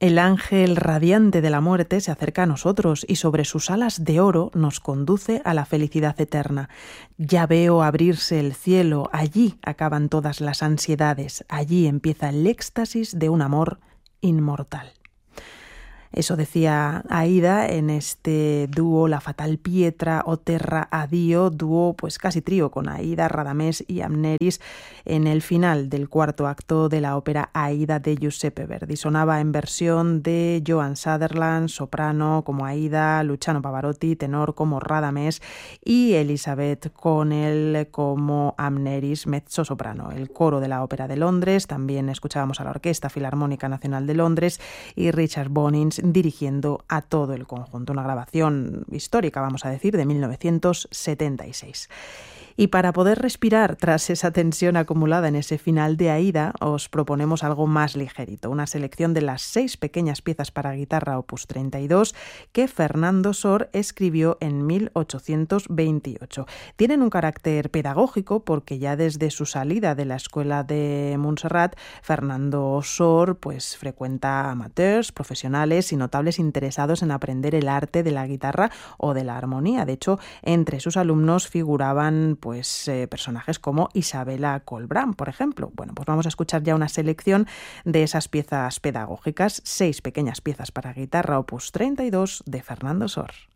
El ángel radiante de la muerte se acerca a nosotros y sobre sus alas de oro nos conduce a la felicidad eterna. Ya veo abrirse el cielo, allí acaban todas las ansiedades, allí empieza el éxtasis de un amor inmortal. Eso decía Aida en este dúo La Fatal Pietra o Terra Addio, dúo pues casi trío con Aida, Radamés y Amneris en el final del cuarto acto de la ópera Aida de Giuseppe Verdi. Sonaba en versión de Joan Sutherland, soprano como Aida, Luciano Pavarotti, tenor como Radamés y Elizabeth Connell como Amneris, mezzosoprano. El coro de la Ópera de Londres, también escuchábamos a la Orquesta Filarmónica Nacional de Londres y Richard Bonins dirigiendo a todo el conjunto. Una grabación histórica, vamos a decir, de 1976. Y para poder respirar tras esa tensión acumulada en ese final de Aida, os proponemos algo más ligerito, una selección de las 6 pequeñas piezas para guitarra opus 32 que Fernando Sor escribió en 1828. Tienen un carácter pedagógico porque ya desde su salida de la escuela de Montserrat, Fernando Sor pues frecuenta amateurs, profesionales y notables interesados en aprender el arte de la guitarra o de la armonía. De hecho, entre sus alumnos figuraban personajes como Isabella Colbrán, por ejemplo. Bueno, pues vamos a escuchar ya una selección de esas piezas pedagógicas, 6 pequeñas piezas para guitarra opus 32 de Fernando Sor.